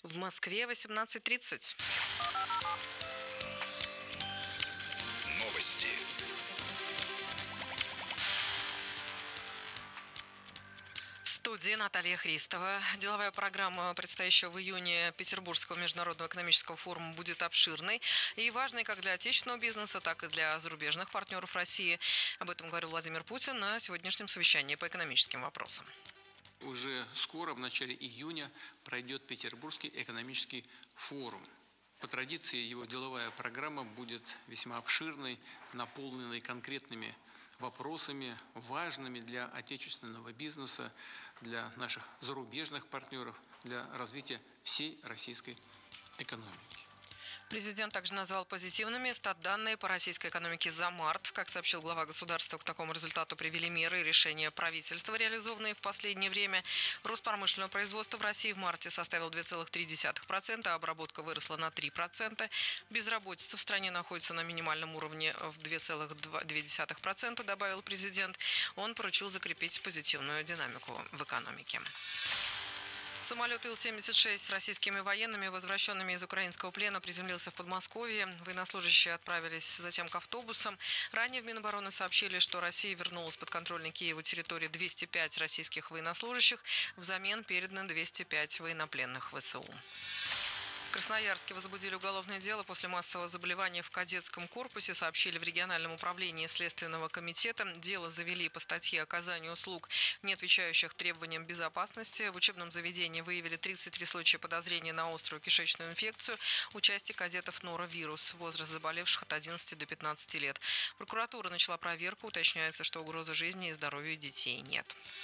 В Москве 18:30. Новости. В студии Наталья Христова. Деловая программа предстоящего в июне Петербургского международного экономического форума будет обширной и важной как для отечественного бизнеса, так и для зарубежных партнеров России. Об этом говорил Владимир Путин на сегодняшнем совещании по экономическим вопросам. Уже скоро, в начале июня, пройдет Петербургский экономический форум. По традиции его деловая программа будет весьма обширной, наполненной конкретными вопросами, важными для отечественного бизнеса, для наших зарубежных партнеров, для развития всей российской экономики. Президент также назвал позитивными статданные по российской экономике за март. Как сообщил глава государства, к такому результату привели меры и решения правительства, реализованные в последнее время. Рост промышленного производства в России в марте составил 2,3%, а обработка выросла на 3%. Безработица в стране находится на минимальном уровне в 2,2%, добавил президент. Он поручил закрепить позитивную динамику в экономике. Самолет Ил-76 с российскими военными, возвращенными из украинского плена, приземлился в Подмосковье. Военнослужащие отправились затем к автобусам. Ранее в Минобороны сообщили, что Россия вернула с подконтрольной Киеву территории 205 российских военнослужащих. Взамен переданы 205 военнопленных ВСУ. В Красноярске возбудили уголовное дело после массового заболевания в кадетском корпусе, сообщили в региональном управлении Следственного комитета. Дело завели по статье оказания услуг, не отвечающих требованиям безопасности. В учебном заведении выявили 33 случая подозрения на острую кишечную инфекцию. У части кадетов норовирус. Возраст заболевших от 11 до 15 лет. Прокуратура начала проверку. Уточняется, что угрозы жизни и здоровью детей нет.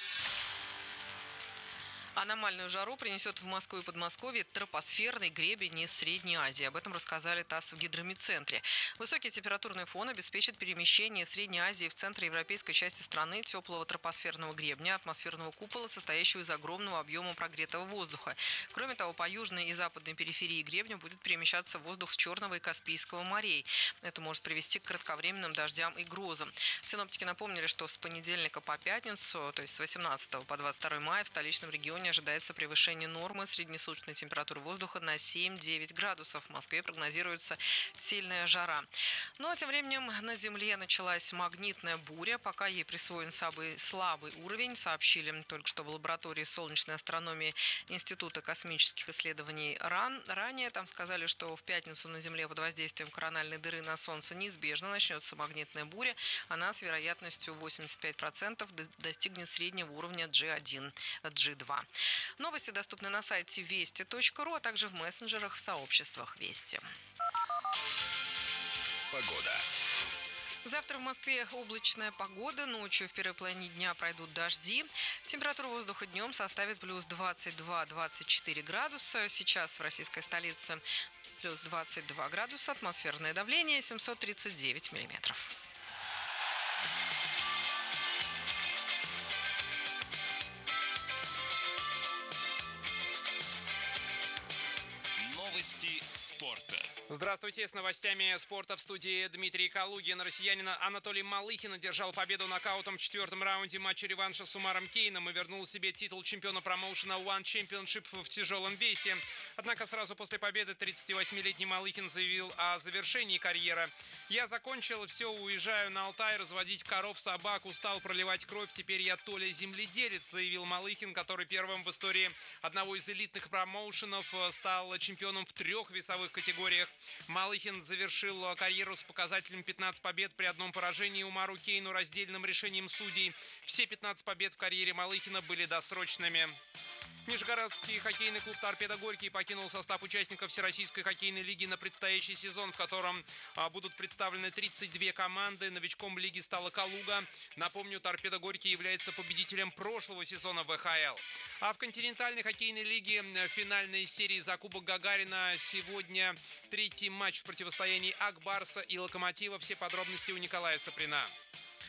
Аномальную жару принесет в Москву и Подмосковье тропосферный гребень из Средней Азии. Об этом рассказали ТАСС в гидромедцентре. Высокий температурный фон обеспечит перемещение Средней Азии в центр европейской части страны теплого тропосферного гребня, атмосферного купола, состоящего из огромного объема прогретого воздуха. Кроме того, по южной и западной периферии гребня будет перемещаться воздух с Черного и Каспийского морей. Это может привести к кратковременным дождям и грозам. Синоптики напомнили, что с понедельника по пятницу, то есть с 18 по 22 мая в столичном регионе ожидается превышение нормы среднесуточной температуры воздуха на 7-9 градусов. В Москве прогнозируется сильная жара. Ну а тем временем на Земле началась магнитная буря. Пока ей присвоен самый слабый уровень, сообщили только что в лаборатории солнечной астрономии Института космических исследований РАН. Ранее там сказали, что в пятницу на Земле под воздействием корональной дыры на Солнце неизбежно начнется магнитная буря. Она с вероятностью 85% достигнет среднего уровня G1, G2. Новости доступны на сайте вести.ру, а также в мессенджерах в сообществах Вести. Погода. Завтра в Москве облачная погода. Ночью в первой половине дня пройдут дожди. Температура воздуха днем составит плюс 22-24 градуса. Сейчас в российской столице плюс 22 градуса. Атмосферное давление 739 миллиметров. Новости спорта. Здравствуйте, с новостями спорта в студии Дмитрий Калугин. Россиянин Анатолий Малыхин одержал победу нокаутом в четвертом раунде матча реванша с Умаром Кейном и вернул себе титул чемпиона промоушена One Championship в тяжелом весе. Однако сразу после победы 38-летний Малыхин заявил о завершении карьеры. «Я закончил, все, уезжаю на Алтай разводить коров, собак, устал проливать кровь, теперь я Толя земледелец», заявил Малыхин, который первым в истории одного из элитных промоушенов стал чемпионом в 3 весовых категориях. Малыхин завершил карьеру с показателем 15 побед при одном поражении Умару Кейну раздельным решением судей. Все 15 побед в карьере Малыхина были досрочными. Нижегородский хоккейный клуб «Торпедо Горький» покинул состав участников Всероссийской хоккейной лиги на предстоящий сезон, в котором будут представлены 32 команды. Новичком лиги стала «Калуга». Напомню, «Торпедо Горький» является победителем прошлого сезона ВХЛ. А в континентальной хоккейной лиге финальной серии за Кубок Гагарина сегодня 3-й матч в противостоянии Ак Барса и Локомотива. Все подробности у Николая Саприна.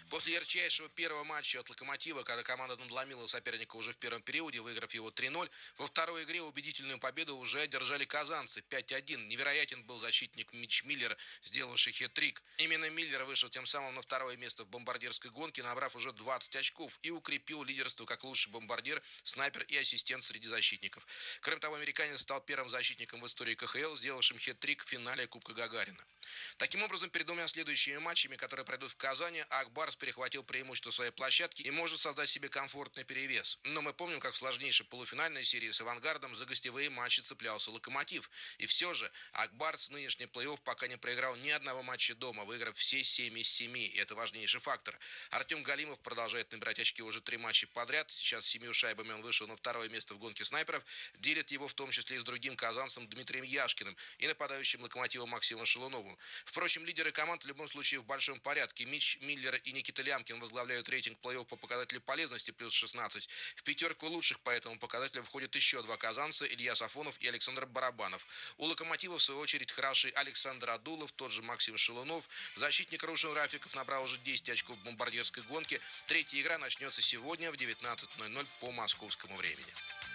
После ярчайшего первого матча от «Локомотива», когда команда надломила соперника уже в первом периоде, выиграв его 3-0, во второй игре убедительную победу уже одержали казанцы 5-1. Невероятен был защитник Митч Миллер, сделавший хет-трик. Именно Миллер вышел тем самым на второе место в бомбардирской гонке, набрав уже 20 очков, и укрепил лидерство как лучший бомбардир, снайпер и ассистент среди защитников. Кроме того, американец стал первым защитником в истории КХЛ, сделавшим хет-трик в финале Кубка Гагарина. Таким образом, перед двумя следующими матчами, которые пройдут в Казани, Ак Барс перехватил преимущество своей площадки и может создать себе комфортный перевес. Но мы помним, как в сложнейшей полуфинальной серии с «Авангардом» за гостевые матчи цеплялся «Локомотив». И все же Ак Барс в нынешний плей-офф пока не проиграл ни одного матча дома, выиграв все 7 из 7. И это важнейший фактор. Артем Галимов продолжает набирать очки уже 3 матча подряд. Сейчас с 7 шайбами он вышел на второе место в гонке снайперов. Делит его в том числе и с другим казанцем Дмитрием Яшкиным и нападающим «Локомотива» Максимом Шелуновым. Впрочем, лидеры команд в любом случае в большом порядке. Митч Миллер и Никита Лямкин возглавляют рейтинг плей-офф по показателю полезности плюс 16. В пятерку лучших по этому показателю входят еще 2 казанца, Илья Сафонов и Александр Барабанов. У «Локомотива» в свою очередь хороший Александр Адулов, тот же Максим Шелунов. Защитник Рушин Рафиков набрал уже 10 очков в бомбардирской гонке. Третья игра начнется сегодня в 19:00 по московскому времени.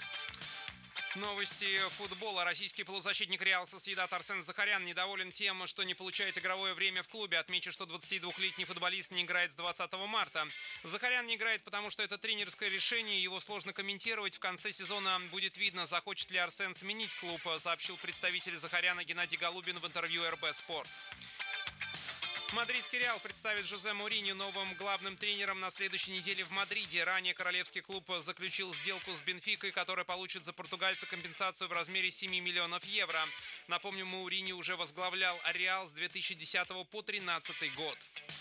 Новости футбола. Российский полузащитник Реал Сосьедад Арсен Захарян недоволен тем, что не получает игровое время в клубе. Отмечу, что 22-летний футболист не играет с 20 марта. Захарян не играет, потому что это тренерское решение. Его сложно комментировать. В конце сезона будет видно, захочет ли Арсен сменить клуб, сообщил представитель Захаряна Геннадий Голубин в интервью РБ Спорт. Мадридский Реал представит Жозе Моуриньо новым главным тренером на следующей неделе в Мадриде. Ранее королевский клуб заключил сделку с Бенфикой, которая получит за португальца компенсацию в размере 7 миллионов евро. Напомню, Моуриньо уже возглавлял Реал с 2010 по 2013 год.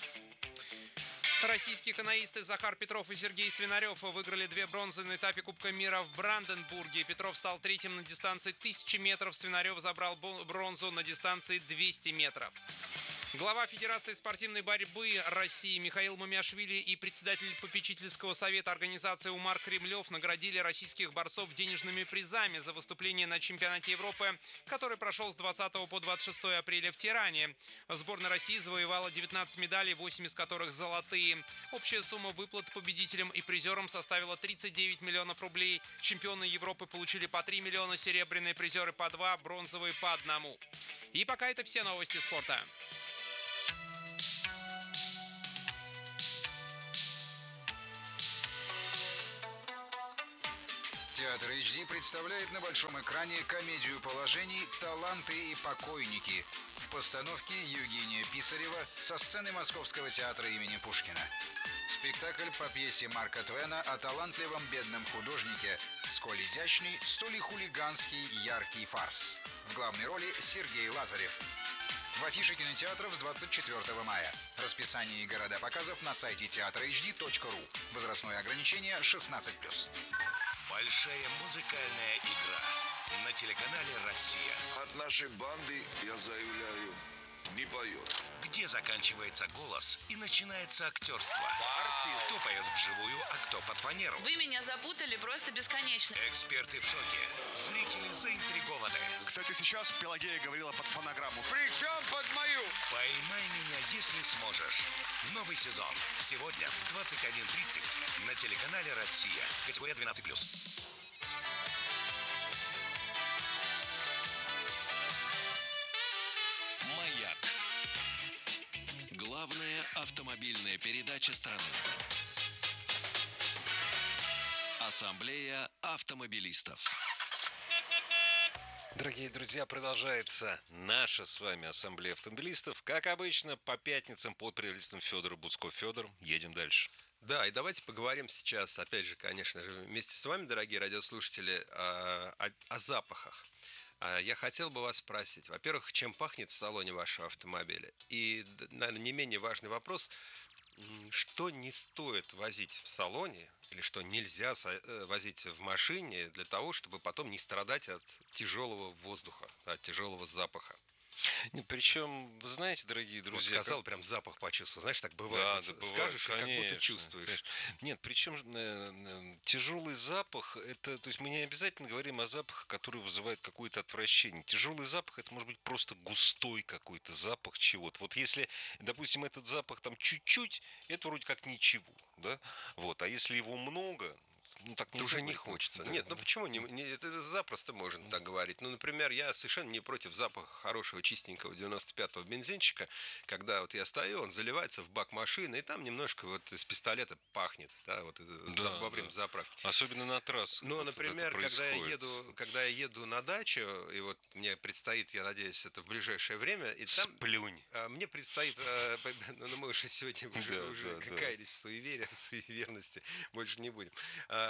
Российские каноисты Захар Петров и Сергей Свинарев выиграли 2 бронзы на этапе Кубка мира в Бранденбурге. Петров стал третьим на дистанции 1000 метров, Свинарев забрал бронзу на дистанции 200 метров. Глава Федерации спортивной борьбы России Михаил Мамиашвили и председатель попечительского совета организации Умар Кремлев наградили российских борцов денежными призами за выступление на чемпионате Европы, который прошел с 20 по 26 апреля в Тиране. Сборная России завоевала 19 медалей, 8 из которых золотые. Общая сумма выплат победителям и призерам составила 39 миллионов рублей. Чемпионы Европы получили по 3 миллиона, серебряные призеры по 2, бронзовые по 1. И пока это все новости спорта. Театр HD представляет на большом экране комедию положений «Таланты и покойники» в постановке Евгения Писарева со сцены Московского театра имени Пушкина. Спектакль по пьесе Марка Твена о талантливом бедном художнике, сколь изящный, столь и хулиганский яркий фарс. В главной роли Сергей Лазарев. В афише кинотеатров с 24 мая. Расписание и города показов на сайте teatrhd.ru. Возрастное ограничение 16+. Большая музыкальная игра на телеканале «Россия». От нашей банды, я заявляю, не поет. Где заканчивается голос и начинается актерство. Кто поет вживую, а кто под фанеру. Вы меня запутали просто бесконечно. Эксперты в шоке. Зрители заинтригованы. Кстати, сейчас Пелагея говорила под фонограмму. Причем под мою? «Поймай меня, если сможешь». Новый сезон. Сегодня в 21:30 на телеканале «Россия». Категория 12+. «Маяк». Главная автомобильная передача страны. Ассамблея автомобилистов. Дорогие друзья, продолжается наша с вами Ассамблея автомобилистов. Как обычно, по пятницам под предводительством Федора Буцко. Федор, едем дальше. Да, и давайте поговорим сейчас, опять же, конечно же, вместе с вами, дорогие радиослушатели, о запахах. Я хотел бы вас спросить, во-первых, чем пахнет в салоне вашего автомобиля? И, наверное, не менее важный вопрос, что не стоит возить в салоне или что нельзя возить в машине для того, чтобы потом не страдать от тяжелого воздуха, от тяжелого запаха? Причем, вы знаете, дорогие друзья... Вот сказал, прям запах почувствовал. Знаешь, так бывает. Да, бывает, скажешь, конечно, и как будто чувствуешь. Конечно. Нет, причем тяжелый запах, это, то есть мы не обязательно говорим о запахах, которые вызывают какое-то отвращение. Тяжелый запах, это может быть просто густой какой-то запах чего-то. Вот если, допустим, этот запах там чуть-чуть, это вроде как ничего, да? Вот, а если его много... так это уже не хочется. Да. Нет, почему? Это запросто можно так говорить. Например, я совершенно не против запаха хорошего, чистенького 95-го бензинчика, когда вот я стою, он заливается в бак машины, и там немножко вот из пистолета пахнет, да, вот во время заправки. Особенно на трассах. Вот например, когда я еду на дачу, и вот мне предстоит, я надеюсь, это в ближайшее время, и там... Сплюнь. Мне предстоит, мы уже сегодня уже каялись в суеверности, больше не будем.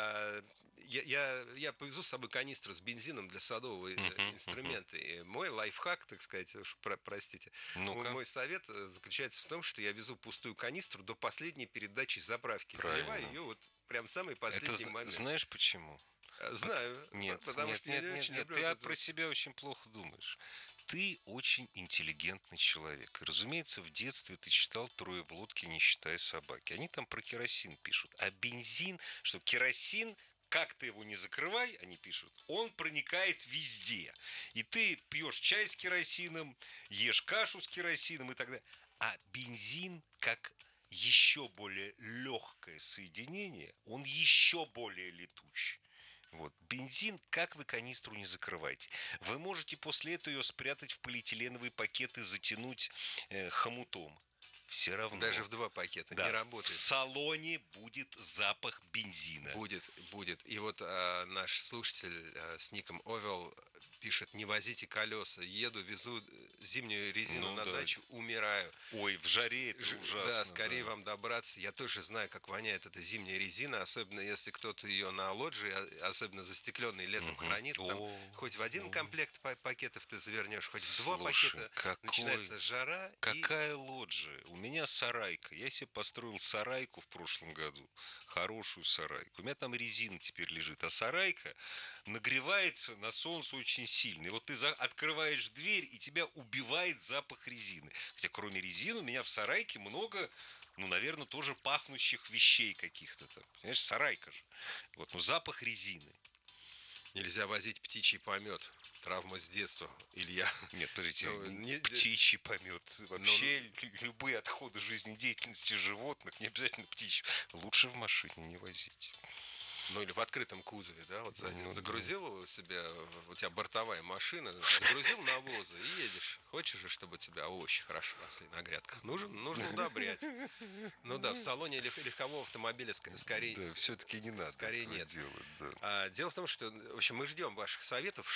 Я повезу с собой канистру с бензином для садового инструмента. И мой лайфхак, так сказать, простите, мой совет заключается в том, что я везу пустую канистру до последней передачи заправки. Заливаю ее вот прям в самый последний момент. Знаешь почему? Знаю. Нет, потому что я не очень люблю ты про себя очень плохо думаешь. Ты очень интеллигентный человек. И, разумеется, в детстве ты читал «Трое в лодке, не считая собаки». Они там про керосин пишут. А бензин, что керосин, как ты его не закрывай, они пишут, он проникает везде. И ты пьешь чай с керосином, ешь кашу с керосином и так далее. А бензин, как еще более легкое соединение, он еще более летучий. Вот. Бензин, как вы канистру не закрываете. Вы можете после этого ее спрятать в полиэтиленовый пакет и затянуть хомутом. Все равно. Даже в 2 пакета не работает. В салоне будет запах бензина. Будет. И вот наш слушатель с ником Овел пишет: не возите колеса. Еду, везу зимнюю резину на дачу, умираю. Ой, в жаре это ужасно. Да, скорее вам добраться. Я тоже знаю, как воняет эта зимняя резина, особенно если кто-то ее на лоджии, особенно застекленный, летом хранит. Там хоть в 1 комплект пакетов ты завернешь, хоть в 2 пакета. Начинается жара. Какая лоджия? У меня сарайка. Я себе построил сарайку в прошлом году. Хорошую сарайку. У меня там резина теперь лежит. А сарайка нагревается на солнце очень сильно. И вот ты открываешь дверь, и тебя убивает запах резины. Хотя кроме резины у меня в сарайке много, наверное, тоже пахнущих вещей каких-то там. Понимаешь, сарайка же. Вот, запах резины. Нельзя возить птичий помет. Травма с детства, Илья. Нет, подождите, птичий помет. Вообще любые отходы жизнедеятельности животных, не обязательно птичьи, лучше в машине не возить. Или в открытом кузове, да, вот загрузил его себе, у тебя бортовая машина, загрузил навоза и едешь. Хочешь же, чтобы у тебя овощи хорошо росли на грядках? Нужно удобрять. В салоне легкового автомобиля скорее... Да, все-таки не надо. Скорее нет. Делать, да. Дело в том, что, в общем, мы ждем ваших советов,